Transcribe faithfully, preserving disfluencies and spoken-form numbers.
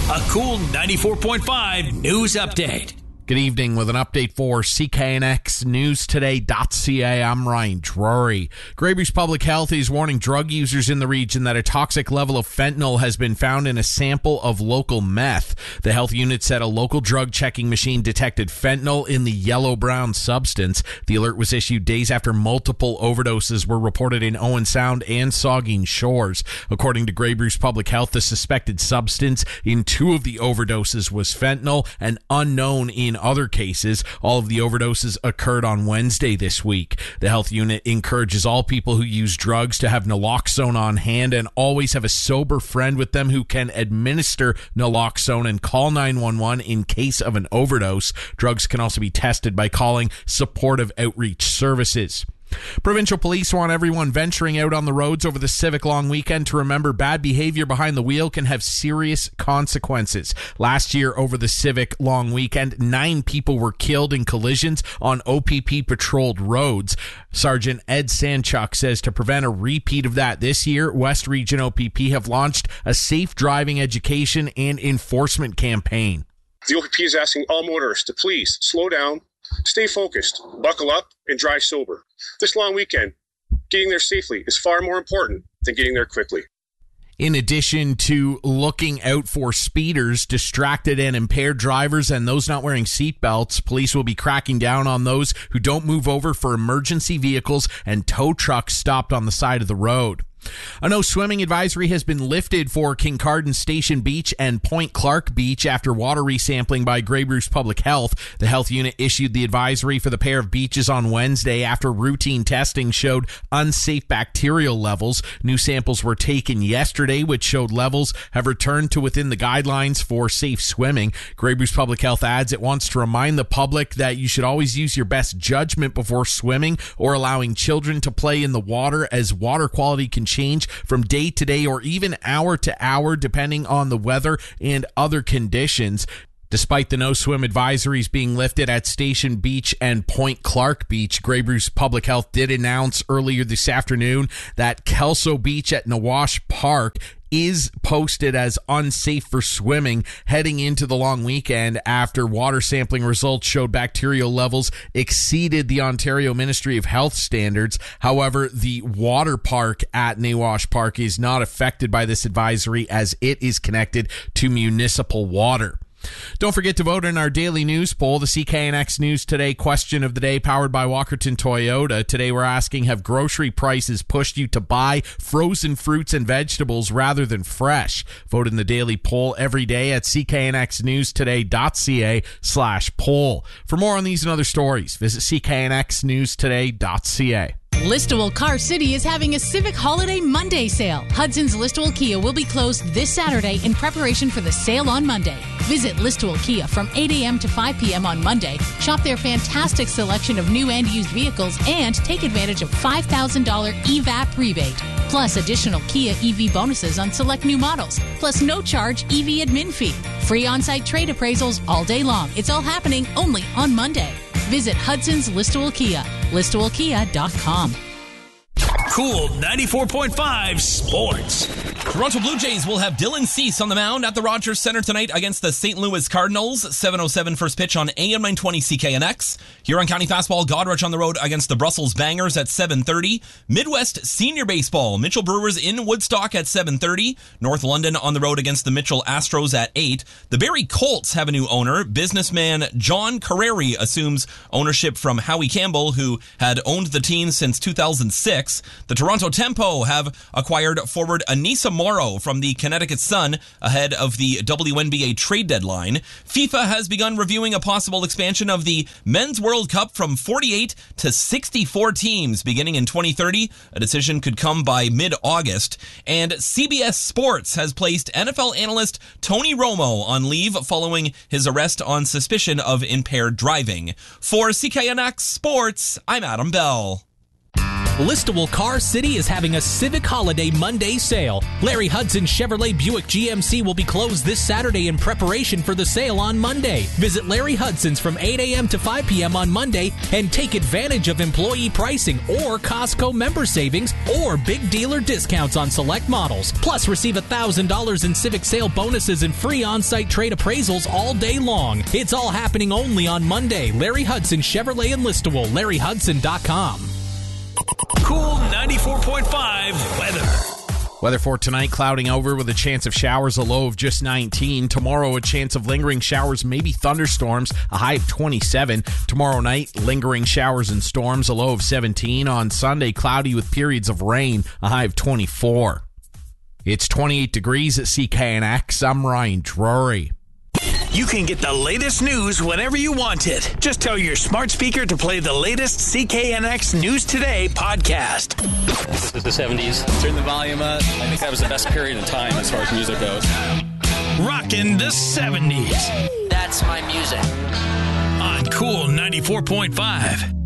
A cool ninety-four point five news update. Good evening with an update for C K N X News Today dot C A. I'm Ryan Drury. Greybury's Public Health is warning drug users in the region that a toxic level of fentanyl has been found in a sample of local meth. The health unit said a local drug checking machine detected fentanyl in the yellow-brown substance. The alert was issued days after multiple overdoses were reported in Owen Sound and Saugeen Shores. According to Greybury's Public Health, the suspected substance in two of the overdoses was fentanyl, and unknown in other cases. All of the overdoses occurred on Wednesday this week. The health unit encourages all people who use drugs to have naloxone on hand and always have a sober friend with them who can administer naloxone, and call nine one one in case of an overdose. Drugs can also be tested by calling Supportive Outreach Services. Provincial police want everyone venturing out on the roads over the Civic long weekend to remember bad behavior behind the wheel can have serious consequences. Last year over the Civic long weekend, nine people were killed in collisions on O P P patrolled roads. Sergeant Ed Sanchuk says to prevent a repeat of that this year, West Region O P P have launched a safe driving education and enforcement campaign. The O P P is asking all motorists to please slow down, stay focused, buckle up, and drive sober. This long weekend, getting there safely is far more important than getting there quickly. In addition to looking out for speeders, distracted and impaired drivers, and those not wearing seatbelts, police will be cracking down on those who don't move over for emergency vehicles and tow trucks stopped on the side of the road. A no swimming advisory has been lifted for Kincardine Station Beach and Point Clark Beach after water resampling by Greybury's Public Health. The health unit issued the advisory for the pair of beaches on Wednesday after routine testing showed unsafe bacterial levels. New samples were taken yesterday, which showed levels have returned to within the guidelines for safe swimming. Greybury's Public Health adds it wants to remind the public that you should always use your best judgment before swimming or allowing children to play in the water, as water quality can change from day to day or even hour to hour depending on the weather and other conditions. Despite the no swim advisories being lifted at Station Beach and Point Clark Beach, Greybury's Public Health did announce earlier this afternoon that Kelso Beach at Nawash Park is posted as unsafe for swimming heading into the long weekend after water sampling results showed bacterial levels exceeded the Ontario Ministry of Health standards. However, the water park at Nawash Park is not affected by this advisory as it is connected to municipal water. Don't forget to vote in our daily news poll, the C K N X News Today question of the day, powered by Walkerton Toyota. Today we're asking, have grocery prices pushed you to buy frozen fruits and vegetables rather than fresh? Vote in the daily poll every day at C K N X News Today dot C A slash poll. For more on these and other stories, visit C K N X News Today dot C A. Listowel Car City is having a Civic Holiday Monday sale. Hudson's Listowel Kia will be closed this Saturday in preparation for the sale on Monday. Visit Listowel Kia from eight a.m. to five p.m. on Monday. Shop their fantastic selection of new and used vehicles and take advantage of five thousand dollars E V A P rebate. Plus additional Kia E V bonuses on select new models. Plus no charge E V admin fee. Free on-site trade appraisals all day long. It's all happening only on Monday. Visit Hudson's Listowel Kia, listowel kia dot com. Cool ninety-four point five Sports. Toronto Blue Jays will have Dylan Cease on the mound at the Rogers Centre tonight against the Saint Louis Cardinals. seven oh seven first pitch on A M nine twenty C K N X. Huron County Fastball, Goderich on the road against the Brussels Bangers at seven thirty. Midwest Senior Baseball, Mitchell Brewers in Woodstock at seven thirty. North London on the road against the Mitchell Astros at eight. The Barrie Colts have a new owner. Businessman John Carreri assumes ownership from Howie Campbell, who had owned the team since two thousand six. The Toronto Tempo have acquired forward Anissa Morrow from the Connecticut Sun ahead of the W N B A trade deadline. FIFA has begun reviewing a possible expansion of the Men's World Cup from forty-eight to sixty-four teams beginning in twenty thirty. A decision could come by mid-August. And C B S Sports has placed N F L analyst Tony Romo on leave following his arrest on suspicion of impaired driving. For C K N X Sports, I'm Adam Bell. Listowel Car City is having a Civic Holiday Monday sale. Larry Hudson Chevrolet Buick G M C will be closed this Saturday in preparation for the sale on Monday. Visit Larry Hudson's from eight a.m. to five p.m. on Monday and take advantage of employee pricing or Costco member savings or big dealer discounts on select models. Plus, receive one thousand dollars in Civic sale bonuses and free on-site trade appraisals all day long. It's all happening only on Monday. Larry Hudson Chevrolet in Listowel. Larry Hudson dot com. Cool ninety-four point five weather. Weather for tonight, clouding over with a chance of showers, a low of just nineteen. Tomorrow, a chance of lingering showers, maybe thunderstorms, a high of twenty-seven. Tomorrow night, lingering showers and storms, a low of seventeen. On Sunday, cloudy with periods of rain, a high of twenty-four. It's twenty-eight degrees at C K N X. I'm Ryan Drury. You can get the latest news whenever you want it. Just tell your smart speaker to play the latest C K N X News Today podcast. This is the seventies. Turn the volume up. I think that was the best period of time as far as music goes. Rockin' the seventies. That's my music. On Cool ninety-four point five.